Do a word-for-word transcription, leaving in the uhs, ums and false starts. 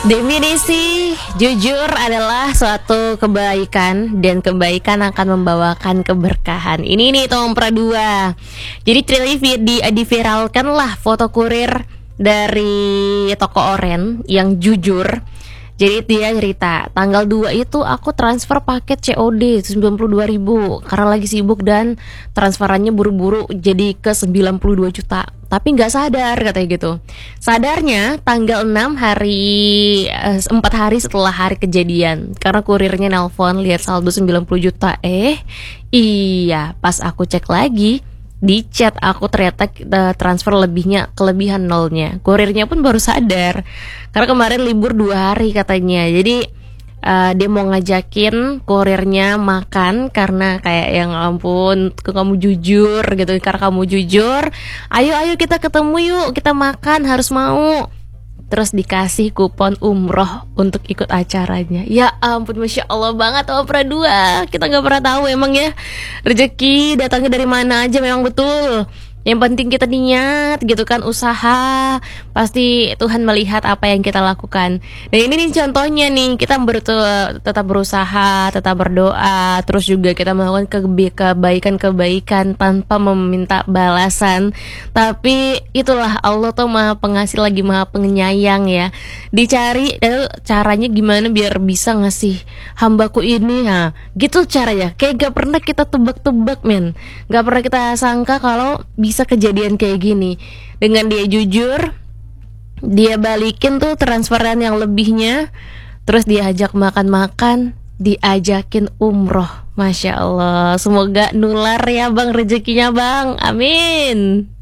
Definisi jujur adalah suatu kebaikan dan kebaikan akan membawakan keberkahan. Ini nih Tom Pradua. Jadi ceritanya di diviralkan lah foto kurir dari toko oren yang jujur. Jadi dia cerita, tanggal dua itu aku transfer paket C O D sembilan puluh dua ribu karena lagi sibuk dan transferannya buru-buru jadi ke sembilan puluh dua juta. Tapi gak sadar katanya gitu. Sadarnya tanggal enam hari empat hari setelah hari kejadian, karena kurirnya nelpon lihat saldo sembilan puluh juta. Eh iya, pas aku cek lagi di chat aku ternyata transfer lebihnya kelebihan nolnya. Kurirnya pun baru sadar karena kemarin libur dua hari katanya. Jadi uh, dia mau ngajakin kurirnya makan karena kayak yang ampun kamu jujur gitu. Karena kamu jujur, ayo ayo kita ketemu yuk, kita makan, harus mau. Terus dikasih kupon umroh untuk ikut acaranya. Ya ampun, Masya Allah banget oh Pradua. Kita gak pernah tahu emang ya rezeki datangnya dari mana aja, memang betul. Yang penting kita niat gitu kan, usaha. Pasti Tuhan melihat apa yang kita lakukan. Dan ini nih contohnya nih, kita ber- tetap berusaha, tetap berdoa, terus juga kita melakukan kebaikan-kebaikan tanpa meminta balasan. Tapi itulah Allah tuh maha pengasih lagi maha penyayang ya. Dicari eh, caranya gimana biar bisa ngasih hambaku ini, ha. Gitu caranya. Kayak gak pernah kita tebak-tebak men. Gak pernah kita sangka kalau bisa kejadian kayak gini. Dengan dia jujur, dia balikin tuh transferan yang lebihnya, terus diajak makan-makan, diajakin umroh. Masya Allah, semoga nular ya bang rezekinya bang, amin.